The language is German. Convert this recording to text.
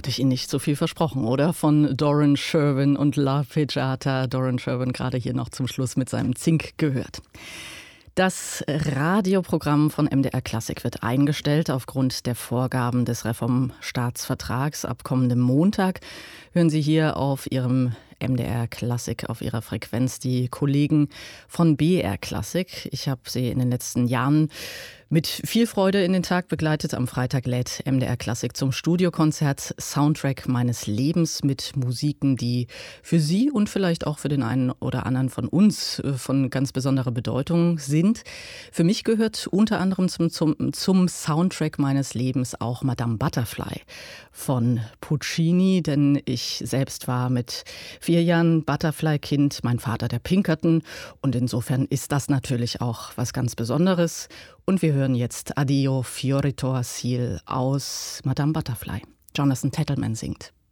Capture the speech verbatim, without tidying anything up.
hatte ich Ihnen nicht so viel versprochen, oder? Von Doran Sherwin und L'Arpeggiata. Doran Sherwin gerade hier noch zum Schluss mit seinem Zink gehört. Das Radioprogramm von M D R Klassik wird eingestellt aufgrund der Vorgaben des Reformstaatsvertrags. Ab kommendem Montag hören Sie hier auf Ihrem M D R Klassik, auf Ihrer Frequenz die Kollegen von B R Klassik. Ich habe sie in den letzten Jahren mit viel Freude in den Tag begleitet. Am Freitag lädt M D R Klassik zum Studiokonzert Soundtrack meines Lebens mit Musiken, die für Sie und vielleicht auch für den einen oder anderen von uns von ganz besonderer Bedeutung sind. Für mich gehört unter anderem zum, zum, zum Soundtrack meines Lebens auch Madame Butterfly von Puccini, denn ich selbst war mit vier Jahren Butterfly-Kind, mein Vater der Pinkerton, und insofern ist das natürlich auch was ganz Besonderes. Und wir hören jetzt Addio Fiorito Asil aus Madame Butterfly. Jonathan Tettleman singt.